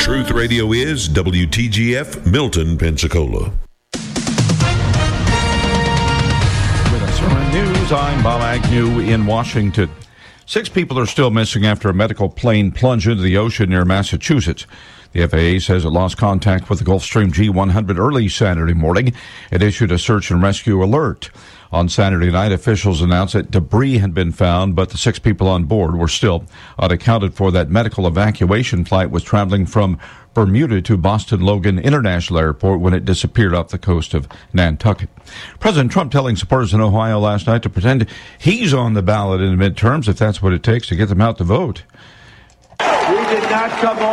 Truth Radio is WTGF Milton, Pensacola. With SRN News, I'm Bob Agnew in Washington. 6 people are still missing after a medical plane plunged into the ocean near Massachusetts. The FAA says it lost contact with the Gulfstream G100 early Saturday morning. It issued a search and rescue alert. On Saturday night, officials announced that debris had been found, but the 6 people on board were still unaccounted for. That medical evacuation flight was traveling from Bermuda to Boston Logan International Airport when it disappeared off the coast of Nantucket. President Trump telling supporters in Ohio last night to pretend he's on the ballot in the midterms if that's what it takes to get them out to vote. We did not come